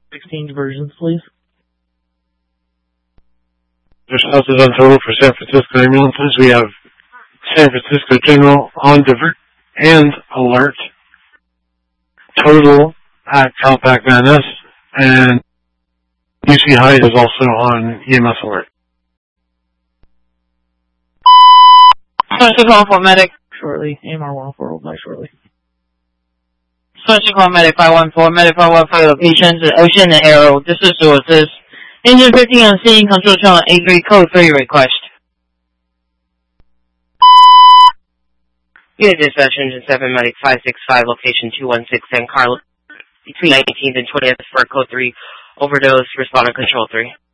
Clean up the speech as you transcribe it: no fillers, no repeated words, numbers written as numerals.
16 versions, please. There's houses on total for San Francisco ambulances. We have San Francisco General on divert and alert. Total at Compact Van Ness, and UC Hyde is also on EMS alert. Special call for medic. Shortly. AMR 104 will die shortly. Special call medic 514. Medic 514 locations at Ocean and Arrow. This is to assist. Engine 50 on scene. Control channel A3. Code 3 request. Unit dispatch engine 7 medic 565 location 216 San Carlos between 19th and 20th for code 3 overdose responder control 3.